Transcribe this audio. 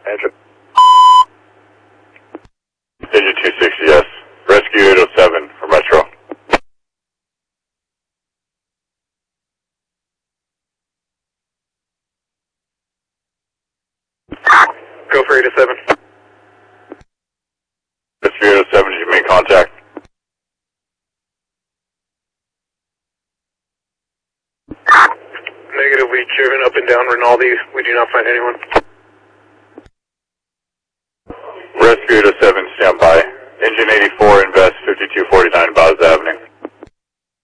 Engine. Engine 260, yes. Rescue 807 for Metro. Go for 807. Rescue 807, did you make contact? Negative, we've driven up and down Rinaldi. We do not find anyone. Rescue 807, stand by. Engine 84, invest 5249.